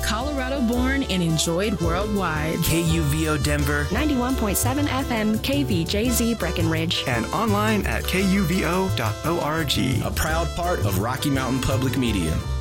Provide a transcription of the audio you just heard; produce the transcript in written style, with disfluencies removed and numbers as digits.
Colorado born and enjoyed worldwide. KUVO Denver, 91.7 FM KVJZ Breckenridge, and online at kuvo.org. A proud part of Rocky Mountain Public Media.